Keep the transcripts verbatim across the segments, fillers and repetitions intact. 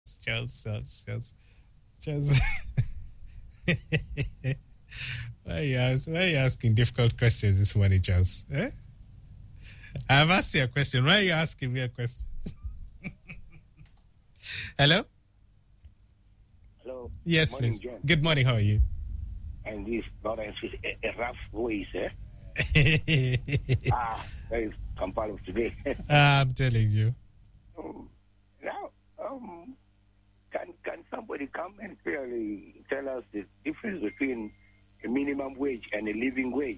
Charles, Charles, Charles, Charles. why, are you ask, why are you asking difficult questions this morning, Charles? Eh? I've asked you a question. Why are you asking me a question? Hello? Hello. Yes, Good morning, please. John. Good morning. How are you? And this Lawrence is a, a rough voice, eh? ah, that is Kampala today. I'm telling you. um, now, um, can can somebody come and clearly tell us the difference between a minimum wage and a living wage?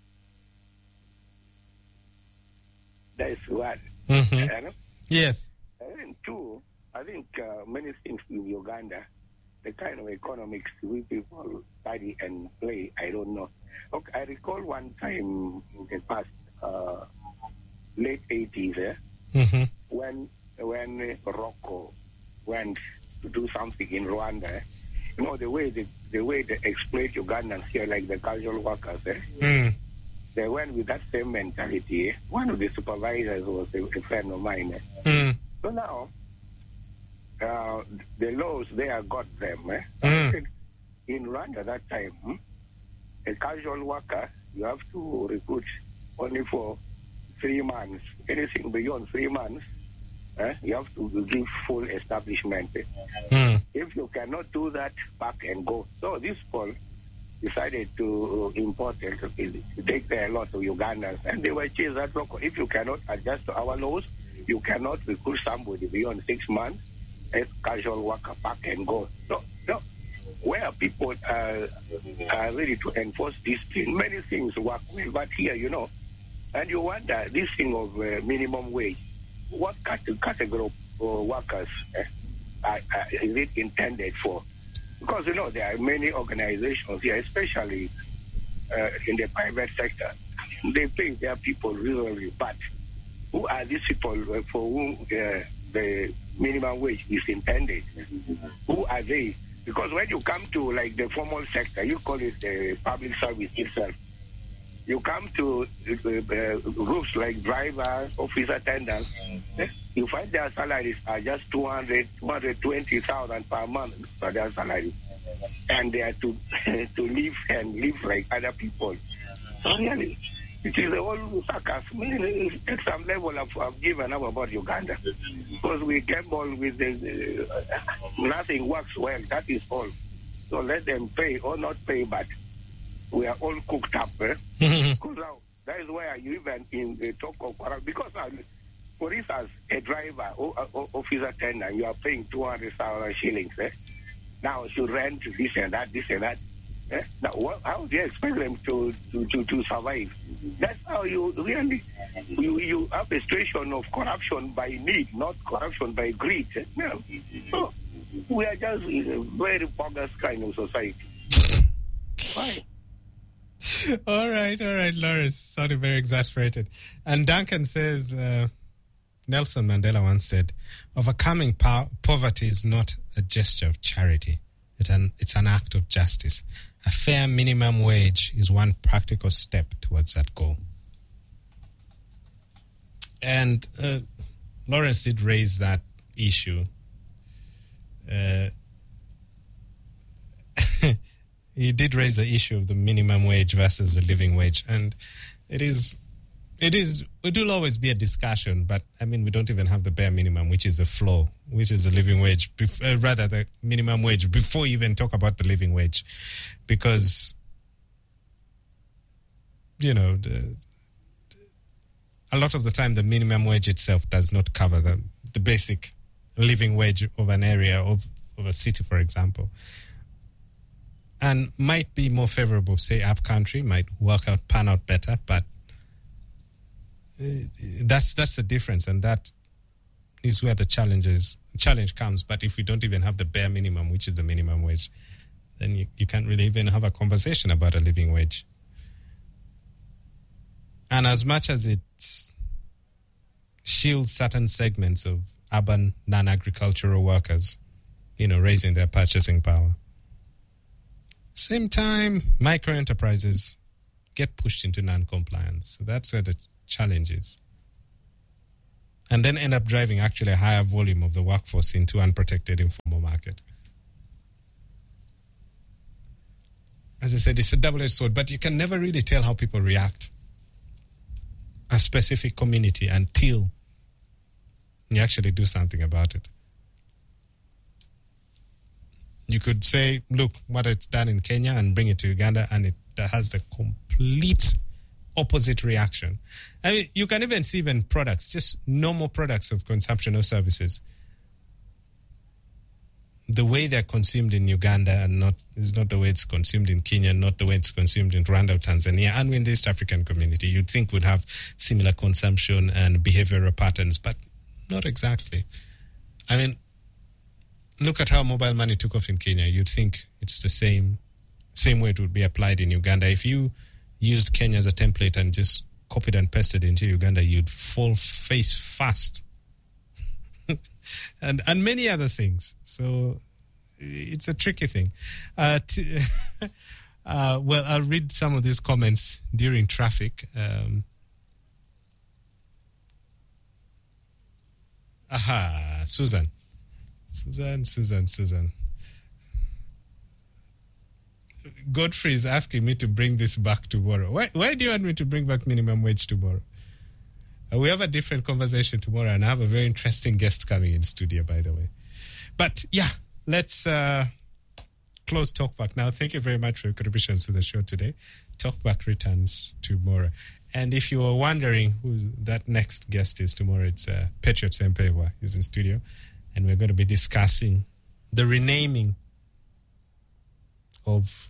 That is one. Mm-hmm. Yes. And then two, I think uh, many things in Uganda, the kind of economics we people study and play, I don't know. Okay, I recall one time in the past, uh, late eighties, eh, Mm-hmm. when when Rocco went to do something in Rwanda. Eh, you know, the way they, the way they exploit Ugandans here, like the casual workers, eh, Mm. they went with that same mentality. Eh. One of the supervisors was a, a friend of mine. Eh. Mm. So now, uh, the laws there got them. Eh? Mm. In Rwanda that time, hmm, a casual worker, you have to recruit only for three months. Anything beyond three months, eh, you have to give full establishment. Eh? Mm. If you cannot do that, pack and go. So this people decided to import and to take a lot of Ugandans, and they were chased that local. If you cannot adjust to our laws, you cannot recruit somebody beyond six months as casual worker, pack and go. So, so where people are, are ready to enforce this thing, many things work well, but here, you know, and you wonder, this thing of uh, minimum wage, what cat- category of uh, workers eh, are, are, is it intended for? Because, you know, there are many organizations here, especially uh, in the private sector. They pay their people reasonably, but who are these people uh, for whom uh, the minimum wage is intended? Who are they? Because when you come to, like, the formal sector, you call it the public service itself. You come to uh, uh, groups like drivers, office attendants, eh, you find their salaries are just two hundred, two hundred twenty thousand per month for their salary. And they are to to live and live like other people. So really, it is a whole circus. I mean, take some level of, of given up about Uganda. Because we gamble with the, uh, nothing works well, that is all. So let them pay or not pay, but we are all cooked up. Eh? Because now, that is why you even in the talk of corruption. Because, uh, for instance, a driver or, or office attendant, you are paying two hundred thousand shillings. Eh? Now, you rent this and that, this and that. Eh? Now, what, how do you expect them to, to, to, to survive? That's how you really, you, you have a situation of corruption by need, not corruption by greed. Eh? No. So, we are just in a very bogus kind of society. Why? all right, all right, Lawrence. Sounding very exasperated. And Duncan says, uh, Nelson Mandela once said, overcoming po- poverty is not a gesture of charity. It's an, it's an act of justice. A fair minimum wage is one practical step towards that goal. And uh, Lawrence did raise that issue. Uh, he did raise the issue of the minimum wage versus the living wage. And it is, it is, it will always be a discussion, but I mean, we don't even have the bare minimum, which is the floor, which is the living wage, bef- uh, rather the minimum wage, before you even talk about the living wage. Because, you know, the, a lot of the time, the minimum wage itself does not cover the, the basic living wage of an area, of, of a city, for example. And might be more favorable, say, up country, might work out, pan out better, but uh, that's that's the difference, and that is where the challenge is, challenge comes. But if we don't even have the bare minimum, which is the minimum wage, then you, you can't really even have a conversation about a living wage. And as much as it shields certain segments of urban non-agricultural workers, you know, raising their purchasing power, same time, micro enterprises get pushed into non-compliance. So that's where the challenge is. and then end up driving actually a higher volume of the workforce into unprotected informal market. As I said, it's a double-edged sword, but you can never really tell how people react a specific community until you actually do something about it. You could say, look, what it's done in Kenya and bring it to Uganda, and it has the complete opposite reaction. I mean, you can even see even products, just normal products of consumption or services. The way they're consumed in Uganda and not is not the way it's consumed in Kenya, not the way it's consumed in Rwanda or Tanzania, and in the East African community. You'd think would have similar consumption and behavioral patterns, but not exactly. I mean, look at how mobile money took off in Kenya. You'd think it's the same, same way it would be applied in Uganda. If you used Kenya as a template and just copied and pasted into Uganda, you'd fall face fast. and and many other things. So it's a tricky thing. Uh, t- uh, well, I'll read some of these comments during traffic. Um, aha, Susan. Susan, Susan, Susan. Godfrey is asking me to bring this back tomorrow. Why, why do you want me to bring back minimum wage tomorrow? Uh, we have a different conversation tomorrow, and I have a very interesting guest coming in studio, by the way. But yeah, let's uh, close Talkback now. Thank you very much for your contributions to the show today. Talkback returns tomorrow. And if you were wondering who that next guest is tomorrow, it's uh, Patriot Sempewa. He's in studio, and we're going to be discussing the renaming of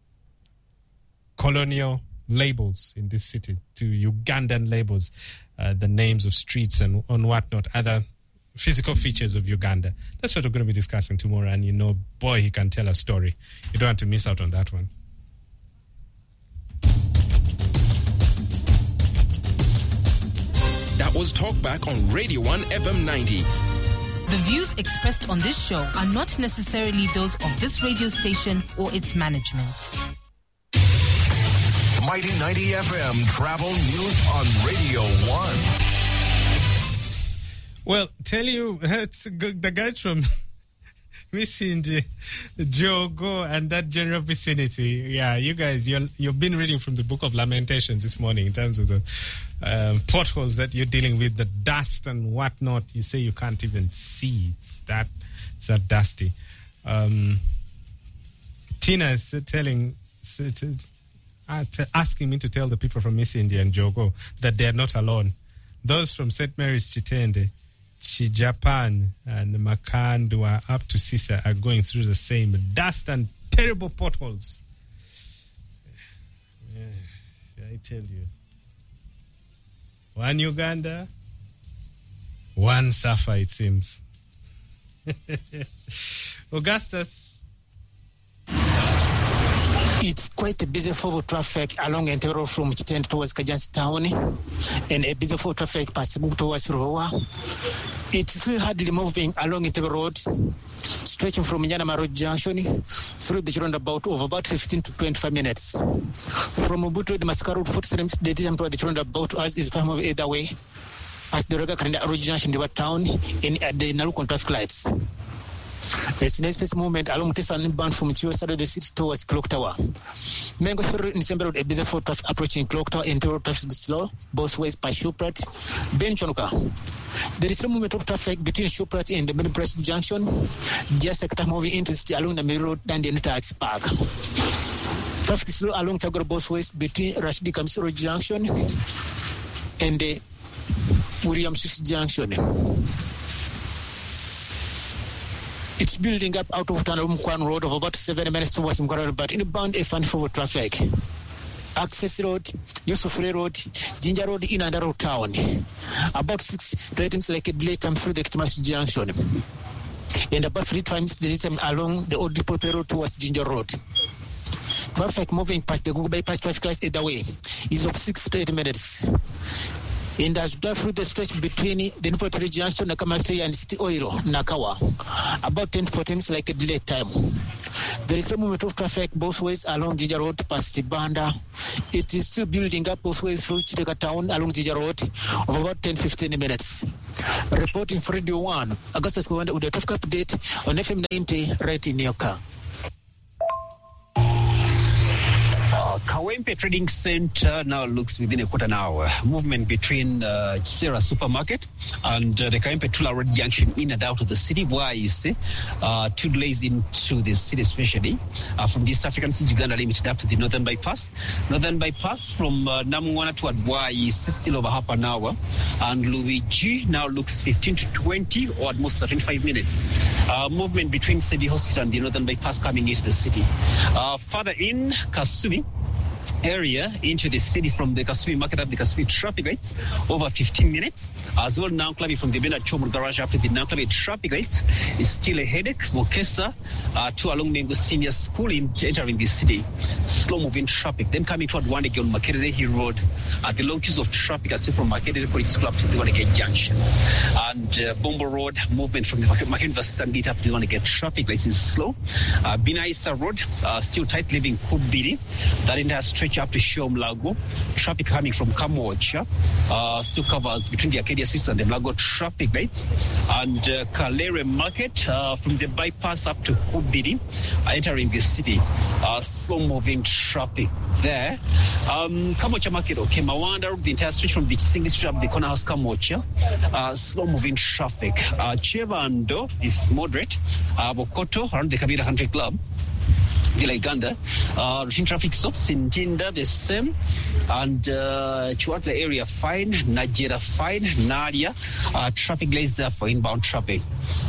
colonial labels in this city to Ugandan labels, uh, the names of streets and on whatnot, other physical features of Uganda. That's what we're going to be discussing tomorrow. And you know, boy, he can tell a story. You don't want to miss out on that one. That was Talkback on Radio one F M ninety. The views expressed on this show are not necessarily those of this radio station or its management. Mighty ninety F M Travel News on Radio one. Well, tell you, it's good, the guys from Misindi, Jogo, and that general vicinity. Yeah, you guys, you're, you've been reading from the Book of Lamentations this morning in terms of the um, potholes that you're dealing with, the dust and whatnot. You say you can't even see. It's that, it's that dusty. Um, Tina is telling, uh, t- asking me to tell the people from Misindi and Jogo that they're not alone. Those from Saint Mary's Chitende, Chijapan and Makandwa up to Sisa are going through the same dust and terrible potholes. Yeah, I tell you. One Uganda, one Safa, it seems. Augustus. It's quite a busy flow of traffic along Entebbe Road from Chitende towards Kajansi Town, and a busy flow of traffic passing towards Roa. It's still hardly moving along Entebbe Road, stretching from Nyanama Road Junction through the roundabout of about fifteen to twenty-five minutes. From Obutu to Masaka Road, forty-seven minutes, the distance toward the roundabout as is far move either way, as the Rega Kanda Road Junction, the town, and at the Narukon traffic lights. There's an space movement along Tessan bound from Chio side of the city towards Clock Tower. Mango Ferry in December, a busy for traffic approaching Clock Tower and Tower traffic slow, both ways by Shuprat, Ben Chonuka. There is a movement of traffic between Shuprat and the Middle Press Junction, just like moving into the city along the main road and the Tax Park. Traffic is slow along Tagore both ways between Rashidi Kamsuro Junction and the William Swiss Junction. It's building up out of Tanam Kwan Road of about seven minutes towards Mkwarara, but inbound a fun forward traffic. Access Road, Yusuf Road, Ginger Road in and out town. About six to eight times like a delay time through the Kitimas Junction. And about three times the time along the old depot road towards Ginger Road. Traffic moving past the Google bypass traffic lights either way is of six to eight minutes. And as drive through the stretch between the Nupoteri Junction, Nakamasi and City Oil, Nakawa, about ten to fourteen minutes like a delay time. There is a movement of traffic both ways along Jinja Road past Banda. It is still building up both ways through Chiteka Town along Jinja Road of about ten to fifteen minutes. Reporting for Radio one, Augustus Kwanda with a traffic update on F M ninety right in your car. Kawempe Trading Center now looks within a quarter an hour. Movement between uh, Sarah Supermarket and uh, the Kawempe Tula Road Junction in and out of the city. Why is uh, two delays into the city, especially uh, from the East African City Uganda Limited up to the Northern Bypass. Northern Bypass from uh, Namungwana to Adwai is still over half an hour. And Luigi now looks fifteen to twenty or at most twenty-five minutes. Uh, movement between Sebi Hospital and the Northern Bypass coming into the city. Uh, further in, Kasubi area into the city from the Kasubi market up the Kasubi traffic lights over fifteen minutes. As well, now Nanklabi from the Bena Chomur garage up to the Nanklabi traffic lights is still a headache. Mokesa uh, to along Mengo Senior School in entering the city. Slow moving traffic. Then coming toward Wandegi on Makerere Hill Road at the long queues of traffic as if from Makerere College School up to the Wandegi Junction. And uh, Bombo Road movement from the Makerere University and up to the Wandegi traffic lights is slow. Uh, Binaisa Road uh, still tight leaving Kubiri. That entire stretch up to Shom Lago. Traffic coming from Kamocha uh, still covers between the Acadia System and the Lago traffic lights. And uh, Kalere Market uh, from the bypass up to Kubiri uh, entering the city. Uh, slow moving traffic there. Um, Kamocha Market, okay, Mawanda, the entire stretch from the single street up the corner house Kamocha. Uh, slow moving traffic. Uh, Chevando is moderate. Uh, Bokoto around the Kabila Country Club. Villa Uganda, uh, routine traffic stops in Tinda the same, and uh, Chuatla area fine, Najera fine, Nadia, uh, traffic lays there for inbound traffic.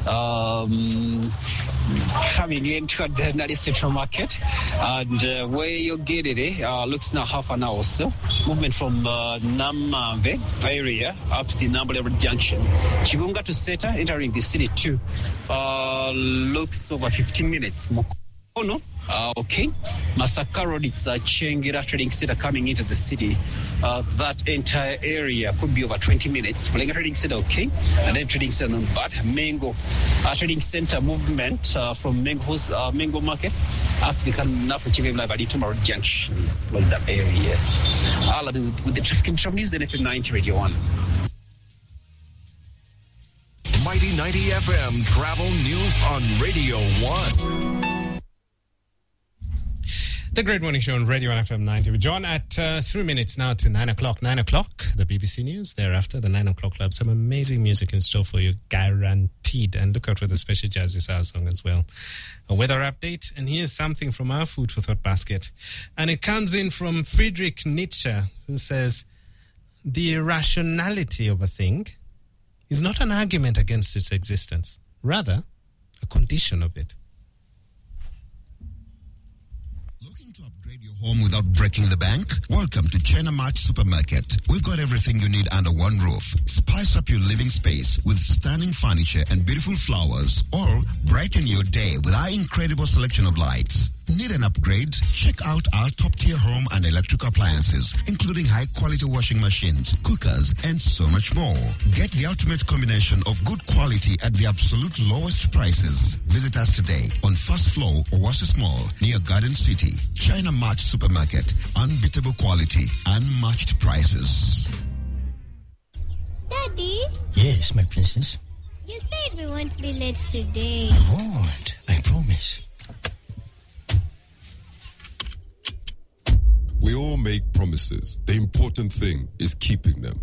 Um, coming into the Nadia Central Market, and uh, where you get it, uh, looks now half an hour or so. Movement from uh, Namave area up to the Nambole Junction. Chigunga to Seta, entering the city too, uh, looks over fifteen minutes. Mokono. Uh, okay, Masaka Road, it's a uh, Chengira Trading Center coming into the city. Uh, that entire area could be over twenty minutes. Malenga Trading Center, okay, and then Trading Center not bad. Mango uh, Trading Center movement uh, from Mango's uh, Mango Market up to the Kanapo Chive Library tomorrow junctions, like that area. All of the, with the traffic from news, then F M ninety Radio one. Mighty ninety F M travel news on Radio one. The Great Morning Show on Radio one F M ninety with John at uh, three minutes now to nine o'clock. Nine o'clock, the B B C News. Thereafter, the nine o'clock club. Some amazing music in store for you, guaranteed. And look out for the special Jazzy Sour song as well. A weather update. And here's something from our Food for Thought basket. And it comes in from Friedrich Nietzsche, who says, the irrationality of a thing is not an argument against its existence, rather, a condition of it. Home without breaking the bank? Welcome to China Mart Supermarket. We've got everything you need under one roof. Spice up your living space with stunning furniture and beautiful flowers, or brighten your day with our incredible selection of lights. Need an upgrade? Check out our top-tier home and electric appliances, including high-quality washing machines, cookers, and so much more. Get the ultimate combination of good quality at the absolute lowest prices. Visit us today on first floor Oasis Mall near Garden City. China Mart Supermarket. Unbeatable quality, unmatched prices. Daddy? Yes, my princess? You said we won't be late today. I won't. I promise. We all make promises. The important thing is keeping them.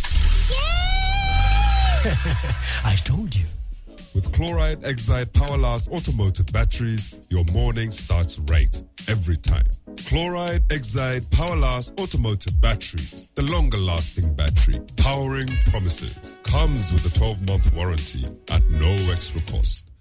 Yeah! I told you. With Chloride Exide Powerlast Automotive Batteries, your morning starts right every time. Chloride Exide Powerlast Automotive Batteries, the longer-lasting battery, powering promises. Comes with a twelve-month warranty at no extra cost.